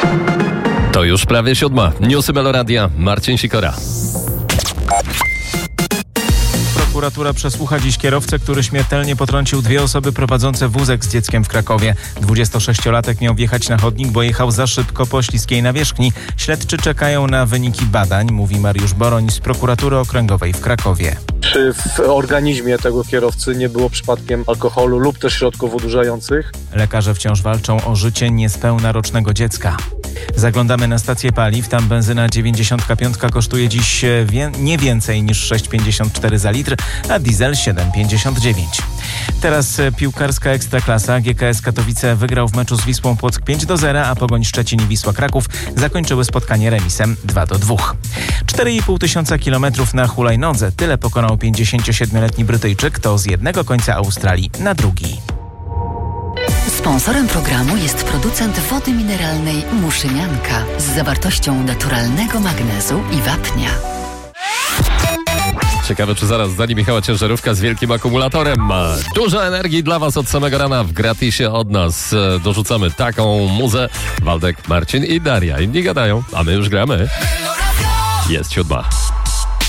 To już prawie 7. Newsy Meloradia. Marcin Sikora. Prokuratura przesłucha dziś kierowcę, który śmiertelnie potrącił 2 osoby prowadzące wózek z dzieckiem w Krakowie. 26-latek miał wjechać na chodnik, bo jechał za szybko po śliskiej nawierzchni. Śledczy czekają na wyniki badań, mówi Mariusz Boroń z Prokuratury Okręgowej w Krakowie. Czy w organizmie tego kierowcy nie było przypadkiem alkoholu lub też środków odurzających? Lekarze wciąż walczą o życie niespełna rocznego dziecka. Zaglądamy na stację paliw. Tam benzyna 95 kosztuje dziś nie więcej niż 6,54 za litr, a diesel 7,59. Teraz piłkarska Ekstraklasa. GKS Katowice wygrał w meczu z Wisłą Płock 5-0, a Pogoń Szczecin i Wisła Kraków zakończyły spotkanie remisem 2-2. 4,5 tysiąca kilometrów na hulajnodze. Tyle pokonał 57-letni Brytyjczyk. To z jednego końca Australii na drugi. Sponsorem programu jest producent wody mineralnej Muszynianka z zawartością naturalnego magnezu i wapnia. Ciekawe, czy zaraz zdanie Michała ciężarówka z wielkim akumulatorem. Dużo energii dla Was od samego rana w gratisie od nas. Dorzucamy taką muzę. Waldek, Marcin i Daria. Inni gadają, a my już gramy. Jest 7.